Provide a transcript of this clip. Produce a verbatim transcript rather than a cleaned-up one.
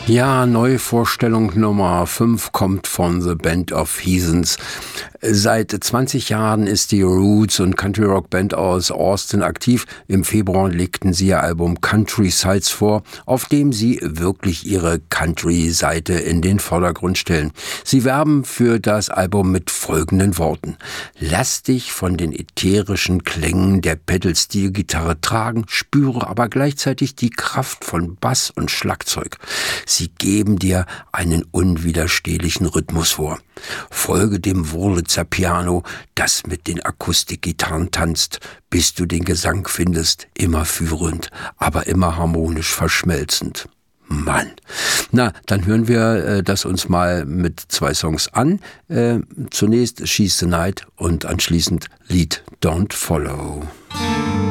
Ja, Neuvorstellung Nummer fünf kommt von The Band of Heathens. Seit zwanzig Jahren ist die Roots- und Country-Rock-Band aus Austin aktiv. Im Februar legten sie ihr Album Country Sides vor, auf dem sie wirklich ihre Country-Seite in den Vordergrund stellen. Sie werben für das Album mit folgenden Worten: Lass dich von den ätherischen Klängen der Pedal-Steel-Gitarre tragen, spüre aber gleichzeitig die Kraft von Bass und Schlagzeug. Sie geben dir einen unwiderstehlichen Rhythmus vor. Folge dem Wurlitzer Piano, das mit den Akustikgitarren tanzt, bis du den Gesang findest, immer führend, aber immer harmonisch verschmelzend. Mann. Na, dann hören wir äh, das uns mal mit zwei Songs an. Äh, zunächst She's the Night und anschließend Lead Don't Follow.